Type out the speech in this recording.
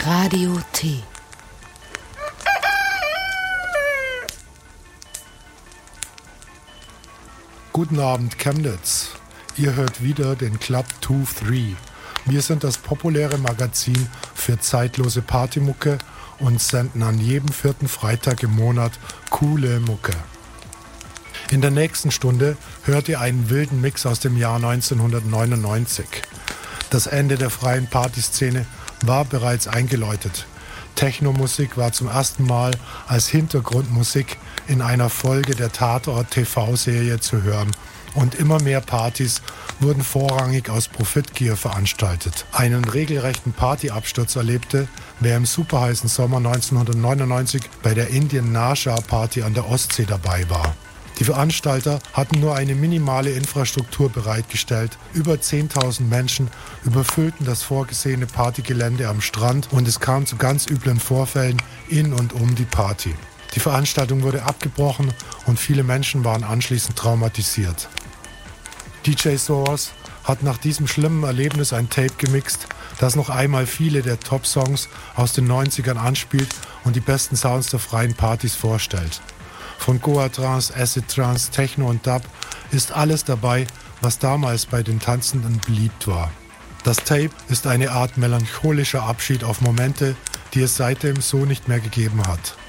Radio T. Guten Abend, Chemnitz. Ihr hört wieder den Club 2-3. Wir sind das populäre Magazin für zeitlose Partymucke und senden an jedem 4. Freitag im Monat coole Mucke. In der nächsten Stunde hört ihr einen wilden Mix aus dem Jahr 1999. Das Ende der freien Partyszene war bereits eingeläutet. Technomusik war zum ersten Mal als Hintergrundmusik in einer Folge der Tatort-TV-Serie zu hören und immer mehr Partys wurden vorrangig aus Profitgier veranstaltet. Einen regelrechten Partyabsturz erlebte, wer im superheißen Sommer 1999 bei der Indian Nasha Party an der Ostsee dabei war. Die Veranstalter hatten nur eine minimale Infrastruktur bereitgestellt. Über 10.000 Menschen überfüllten das vorgesehene Partygelände am Strand und es kam zu ganz üblen Vorfällen in und um die Party. Die Veranstaltung wurde abgebrochen und viele Menschen waren anschließend traumatisiert. DJ Source hat nach diesem schlimmen Erlebnis ein Tape gemixt, das noch einmal viele der Top-Songs aus den 90ern anspielt und die besten Sounds der freien Partys vorstellt. Von Goa Trance, Acid Trance, Techno und Dub ist alles dabei, was damals bei den Tanzenden beliebt war. Das Tape ist eine Art melancholischer Abschied auf Momente, die es seitdem so nicht mehr gegeben hat.